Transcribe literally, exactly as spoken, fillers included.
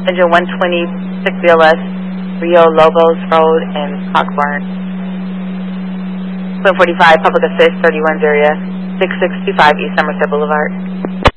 engine one twenty-six B L S, Rio Lobos Road in Cockburn. Twin forty-five, public assist, thirty-one area, six six two five East Somerset Boulevard.